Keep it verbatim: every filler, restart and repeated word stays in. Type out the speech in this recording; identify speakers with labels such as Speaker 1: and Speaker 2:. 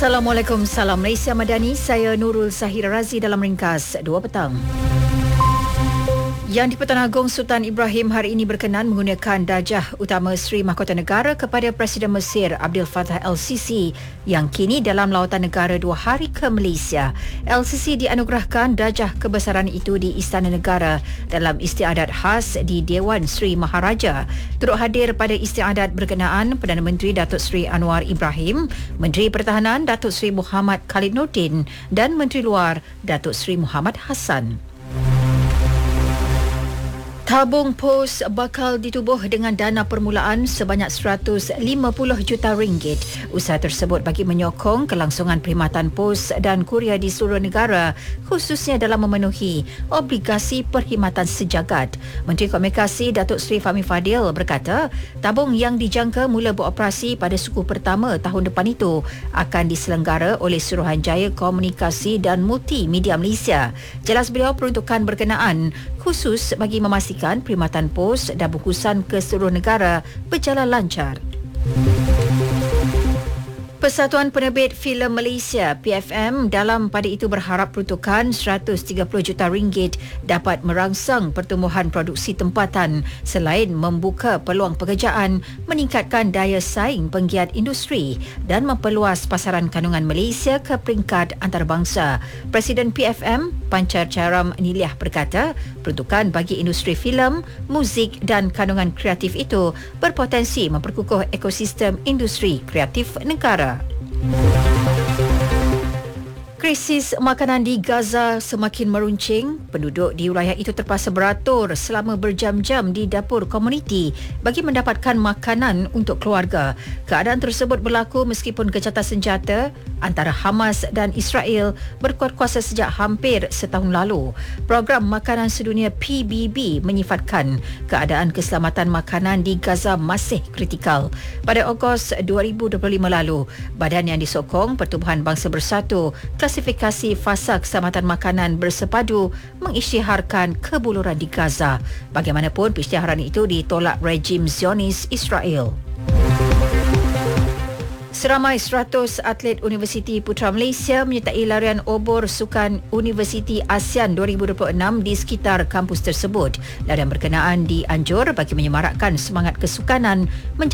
Speaker 1: Assalamualaikum, salam Malaysia Madani. Saya Nurul Zahira Razi dalam ringkas dua petang. Yang di-Pertuan Agong Sultan Ibrahim hari ini berkenan menggunakan Darjah Utama Seri Mahkota Negara kepada Presiden Mesir Abdel Fattah el-Sisi yang kini dalam lawatan negara dua hari ke Malaysia. El-Sisi dianugerahkan darjah kebesaran itu di Istana Negara dalam istiadat khas di Dewan Seri Maharaja. Turut hadir pada istiadat berkenaan Perdana Menteri Datuk Seri Anwar Ibrahim, Menteri Pertahanan Datuk Seri Muhammad Khalid Nordin dan Menteri Luar Datuk Seri Muhammad Hassan. Tabung pos bakal ditubuh dengan dana permulaan sebanyak seratus lima puluh juta ringgit. Usaha tersebut bagi menyokong kelangsungan perkhidmatan pos dan kurier di seluruh negara, khususnya dalam memenuhi obligasi perkhidmatan sejagat. Menteri Komunikasi Datuk Seri Fahmi Fadil berkata, tabung yang dijangka mula beroperasi pada suku pertama tahun depan itu akan diselenggara oleh Suruhanjaya Komunikasi dan Multimedia Malaysia. Jelas beliau peruntukan berkenaan khusus bagi memastikan perkhidmatan pos dan bungkusan ke seluruh negara berjalan lancar. Persatuan Penerbit Filem Malaysia P F M dalam pada itu berharap peruntukan seratus tiga puluh juta ringgit dapat merangsang pertumbuhan produksi tempatan selain membuka peluang pekerjaan, meningkatkan daya saing penggiat industri dan memperluas pasaran kandungan Malaysia ke peringkat antarabangsa. Presiden P F M Pancar Charam Niliah berkata, peruntukan bagi industri filem, muzik dan kandungan kreatif itu berpotensi memperkukuh ekosistem industri kreatif negara. Krisis makanan di Gaza semakin meruncing. Penduduk di wilayah itu terpaksa beratur selama berjam-jam di dapur komuniti bagi mendapatkan makanan untuk keluarga. Keadaan tersebut berlaku meskipun gencatan senjata antara Hamas dan Israel berkuat kuasa sejak hampir setahun lalu. Program Makanan Sedunia P B B menyifatkan keadaan keselamatan makanan di Gaza masih kritikal. Pada Ogos dua ribu dua puluh lima lalu, badan yang disokong Pertubuhan Bangsa Bersatu Klasifikasi Fasa Keselamatan Makanan bersepadu mengisytiharkan kebuluran di Gaza. Bagaimanapun, pengisytiharan itu ditolak rejim Zionis Israel. Seramai seratus atlet Universiti Putra Malaysia menyertai larian obor Sukan Universiti ASEAN dua ribu dua puluh enam di sekitar kampus tersebut. Larian berkenaan dianjur bagi menyemarakkan semangat kesukanan